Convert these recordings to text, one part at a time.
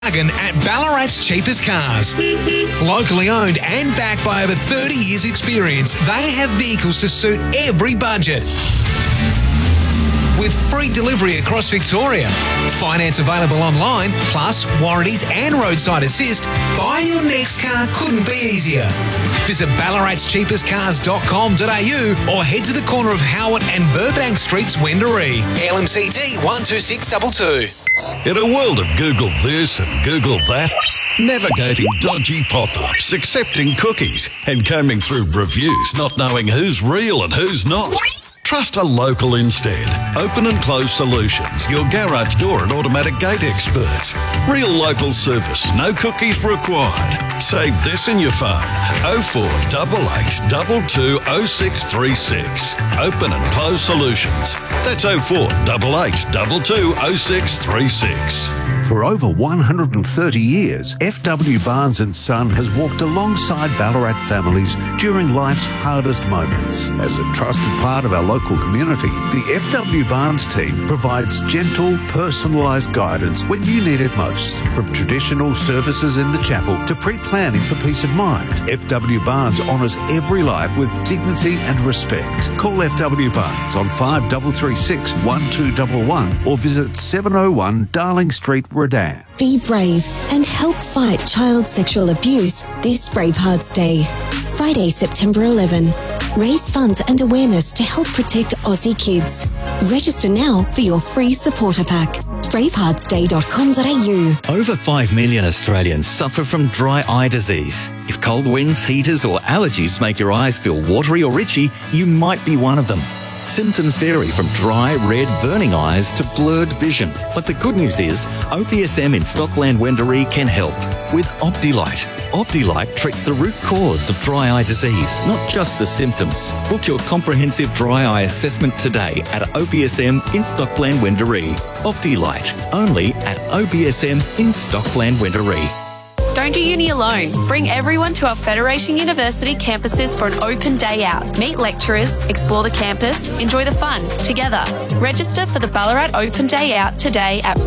Bargain at Ballarat's Cheapest Cars. Locally owned and backed by over 30 years' experience, they have vehicles to suit every budget. With free delivery across Victoria, finance available online, plus warranties and roadside assist, buying your next car couldn't be easier. Visit ballatscheapestcars.com.au or head to the corner of Howard and Burbank Streets, Wendouree. LMCT 12622. In a world of Google this and Google that, navigating dodgy pop-ups, accepting cookies, and combing through reviews, not knowing who's real and who's not. Trust a local instead. Open and Close Solutions, your garage door and automatic gate experts. Real local service, no cookies required. Save this in your phone. 0488 220636. Open and Close Solutions. That's 0488 220636. For over 130 years, F.W. Barnes & Son has walked alongside Ballarat families during life's hardest moments. As a trusted part of our local community, the F.W. Barnes team provides gentle, personalised guidance when you need it most. From traditional services in the chapel to pre-planning for peace of mind, F.W. Barnes honours every life with dignity and respect. Call F.W. Barnes on 5336 1211 or visit 701 Darling Street, Redan. Be brave and help fight child sexual abuse this Bravehearts Day. Friday, September 11. Raise funds and awareness to help protect Aussie kids. Register now for your free supporter pack. braveheartsday.com.au. Over 5 million Australians suffer from dry eye disease. If cold winds, heaters or allergies make your eyes feel watery or itchy, you might be one of them. Symptoms vary from dry, red, burning eyes to blurred vision. But the good news is, OPSM in Stockland Wendouree can help with Optilite. Optilite treats the root cause of dry eye disease, not just the symptoms. Book your comprehensive dry eye assessment today at OPSM in Stockland Wendouree. Optilite, only at OPSM in Stockland Wendouree. Don't do uni alone. Bring everyone to our Federation University campuses for an open day out. Meet lecturers, explore the campus, enjoy the fun together. Register for the Ballarat Open Day Out today at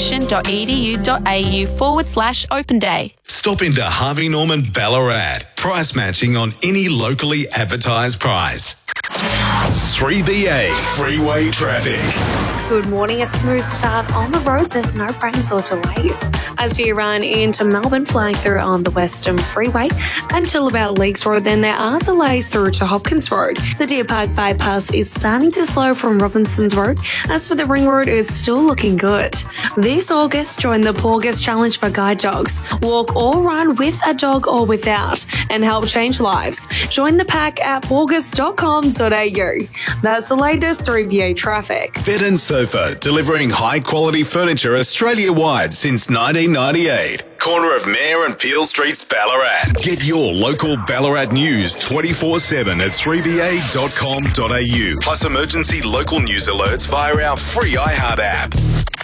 federation.edu.au/open day. Stop into Harvey Norman Ballarat. Price matching on any locally advertised price. 3BA Freeway Traffic. Good morning. A smooth start on the roads. There's no rains or delays. As we run into Melbourne, flying through on the Western Freeway until about Leakes Road, then there are delays through to Hopkins Road. The Deer Park bypass is starting to slow from Robinsons Road. As for the Ring Road, it's still looking good. This August, join the Porgus Challenge for guide dogs. Walk or run with a dog or without and help change lives. Join the pack at porgus.com.au. That's the latest 3BA traffic. Bed and Sofa, delivering high-quality furniture Australia-wide since 1998. Corner of Mayor and Peel Streets, Ballarat. Get your local Ballarat news 24/7 at 3ba.com.au. Plus emergency local news alerts via our free iHeart app.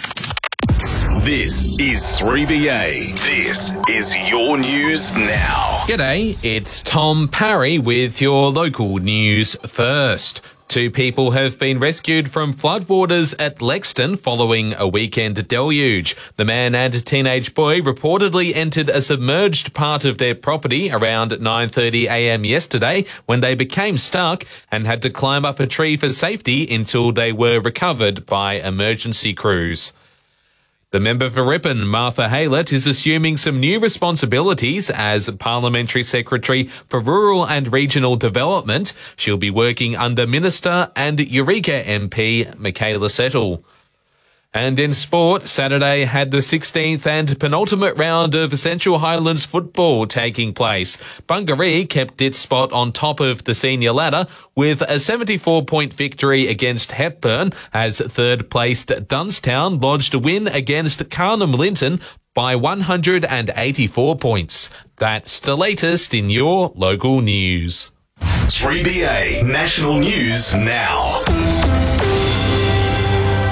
This is 3BA. This is your news now. G'day, it's Tom Parry with your local news first. 2 people have been rescued from floodwaters at Lexton following a weekend deluge. The man and a teenage boy reportedly entered a submerged part of their property around 9:30 a.m. yesterday when they became stuck and had to climb up a tree for safety until they were recovered by emergency crews. The member for Ripon, Martha Haylett, is assuming some new responsibilities as Parliamentary Secretary for Rural and Regional Development. She'll be working under Minister and Eureka MP Michaela Settle. And in sport, Saturday had the 16th and penultimate round of Essential Highlands football taking place. Bungaree kept its spot on top of the senior ladder with a 74-point victory against Hepburn as third-placed Dunstown lodged a win against Carnham Linton by 184 points. That's the latest in your local news. 3BA National News Now.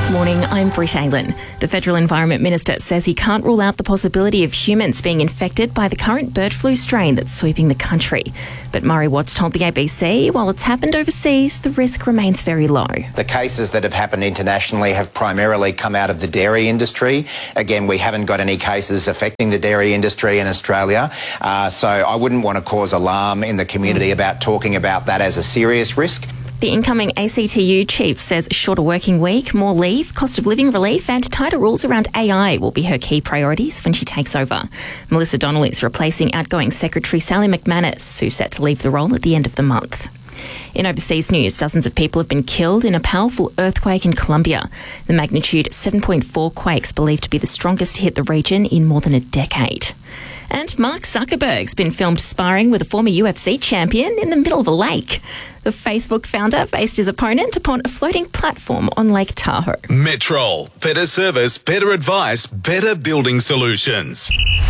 Morning, I'm Britt Aylan. The Federal Environment Minister says he can't rule out the possibility of humans being infected by the current bird flu strain that's sweeping the country. But Murray Watts told the ABC while it's happened overseas, the risk remains very low. The cases that have happened internationally have primarily come out of the dairy industry. Again, we haven't got any cases affecting the dairy industry in Australia. So I wouldn't want to cause alarm in the community about talking about that as a serious risk. The incoming ACTU chief says a shorter working week, more leave, cost of living relief and tighter rules around AI will be her key priorities when she takes over. Melissa Donnelly is replacing outgoing Secretary Sally McManus, who's set to leave the role at the end of the month. In overseas news, dozens of people have been killed in a powerful earthquake in Colombia. The magnitude 7.4 quake's believed to be the strongest to hit the region in more than a decade. And Mark Zuckerberg's been filmed sparring with a former UFC champion in the middle of a lake. The Facebook founder faced his opponent upon a floating platform on Lake Tahoe. Metrol. Better service, better advice, better building solutions.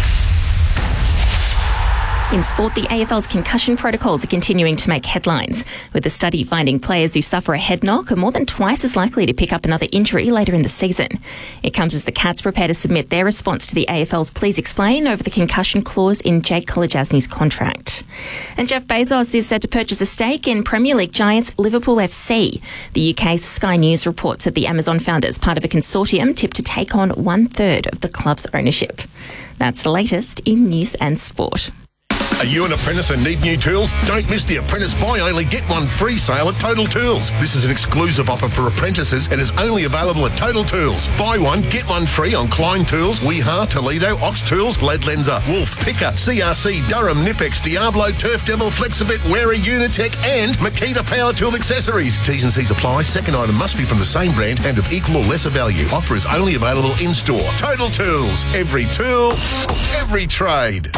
In sport, the AFL's concussion protocols are continuing to make headlines, with the study finding players who suffer a head knock are more than twice as likely to pick up another injury later in the season. It comes as the Cats prepare to submit their response to the AFL's Please Explain over the concussion clause in Jake Kolodjasny's contract. And Jeff Bezos is set to purchase a stake in Premier League giants Liverpool FC. The UK's Sky News reports that the Amazon founders, part of a consortium, tipped to take on 1/3 of the club's ownership. That's the latest in news and sport. Are you an apprentice and need new tools? Don't miss the Apprentice Buy Only Get One Free sale at Total Tools. This is an exclusive offer for apprentices and is only available at Total Tools. Buy one, get one free on Klein Tools, Weha, Toledo, Ox Tools, Ledlenser, Wolf, Picker, CRC, Durham, Nipex, Diablo, Turf Devil, Flexibit, Wary, Unitech and Makita Power Tool Accessories. T's and C's apply. Second item must be from the same brand and of equal or lesser value. Offer is only available in-store. Total Tools. Every tool, every trade.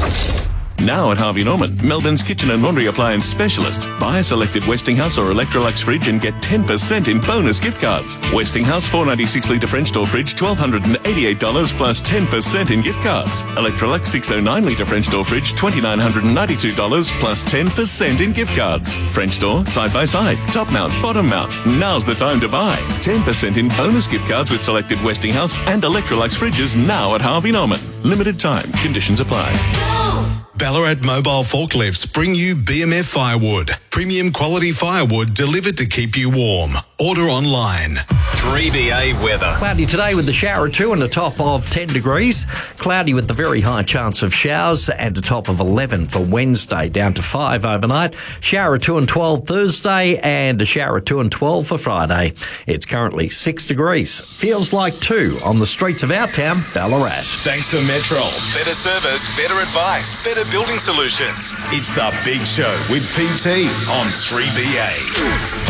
Now at Harvey Norman, Melbourne's kitchen and laundry appliance specialist. Buy a selected Westinghouse or Electrolux fridge and get 10% in bonus gift cards. Westinghouse 496 litre French door fridge, $1,288 plus 10% in gift cards. Electrolux 609 litre French door fridge, $2,992 plus 10% in gift cards. French door, side by side, top mount, bottom mount. Now's the time to buy. 10% in bonus gift cards with selected Westinghouse and Electrolux fridges now at Harvey Norman. Limited time. Conditions apply. Ballarat Mobile Forklifts bring you BMF Firewood. Premium quality firewood delivered to keep you warm. Order online. 3BA weather. Cloudy today with a shower or two and a top of 10 degrees. Cloudy with the very high chance of showers and a top of 11 for Wednesday, down to 5 overnight. Shower or 2 and 12 Thursday and a shower or 2 and 12 for Friday. It's currently 6 degrees. Feels like 2 on the streets of our town, Ballarat. Thanks to Metrol. Better service, better advice, better building solutions. It's The Big Show with PT on 3BA.